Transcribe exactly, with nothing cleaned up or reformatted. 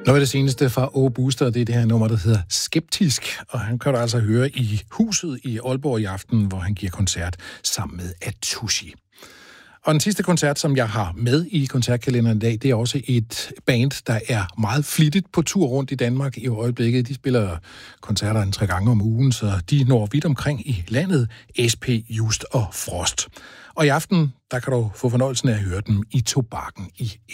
Noget af det seneste fra Åge Booster, det er det her nummer, der hedder Skeptisk, og han kan du altså høre i Huset i Aalborg i aften, hvor han giver koncert sammen med Atushi. Og den sidste koncert, som jeg har med i koncertkalenderen i dag, det er også et band, der er meget flittigt på tur rundt i Danmark i øjeblikket. De spiller koncerter en tre gange om ugen, så de når vidt omkring i landet. S P, Just og Frost. Og i aften, der kan du få fornøjelsen af at høre dem i Tobakken i